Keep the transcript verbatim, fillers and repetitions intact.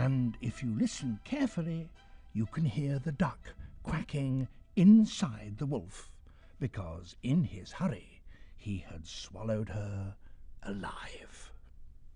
And if you listen carefully, you can hear the duck quacking inside the wolf, because in his hurry he had swallowed her alive.